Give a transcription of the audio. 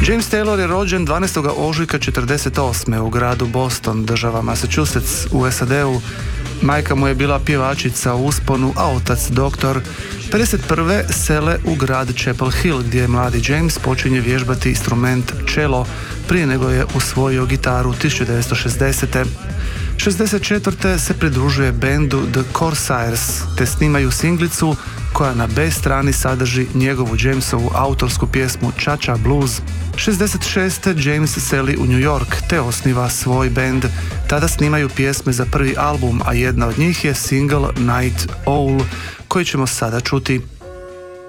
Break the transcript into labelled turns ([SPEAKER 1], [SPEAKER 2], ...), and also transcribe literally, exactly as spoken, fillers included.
[SPEAKER 1] James Taylor je rođen dvanaestog ožujka četrdeset osme u gradu Boston, država Massachusetts u S A D-u. Majka mu je bila pjevačica u usponu, a otac doktor. pedeset prve sele u grad Chapel Hill, gdje mladi James počinje vježbati instrument cello prije nego je usvojio gitaru tisuću devetsto šezdesete. šezdeset četvrte se pridružuje bendu The Corsairs te snimaju singlicu koja na B strani sadrži njegovu Jamesovu autorsku pjesmu Cha-Cha Blues. šezdeset šeste James seli u New York te osniva svoj bend. Tada snimaju pjesme za prvi album, a jedna od njih je single Night Owl koji ćemo sada čuti.